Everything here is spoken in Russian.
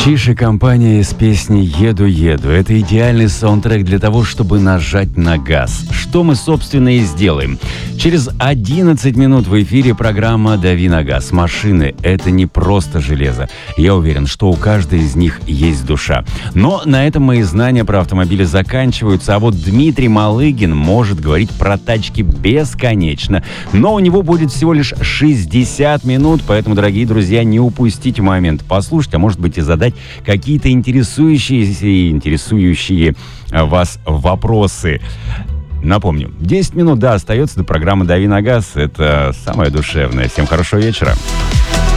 Чиж и компания из песни «Еду-еду». Это идеальный саундтрек для того, чтобы нажать на газ. Что мы, собственно, и сделаем. Через 11 минут в эфире программа «Дави на газ». Машины — это не просто железо. Я уверен, что у каждой из них есть душа. Но на этом мои знания про автомобили заканчиваются. А вот Дмитрий Малыгин может говорить про тачки бесконечно. Но у него будет всего лишь 60 минут. Поэтому, дорогие друзья, не упустите момент послушать, а может быть и задать какие-то интересующие вас вопросы. Напомню, 10 минут, остается до программы «Дави на газ». Это самое душевное. Всем хорошего вечера.